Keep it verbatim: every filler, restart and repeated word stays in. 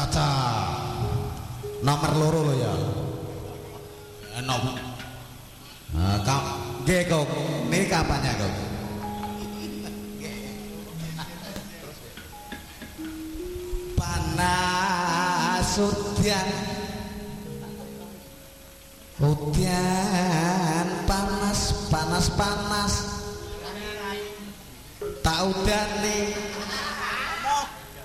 caca nomor loro lo ya enak nah, kau nggih kok ini kapannya kok panas udian udian panas panas panas tak udan nih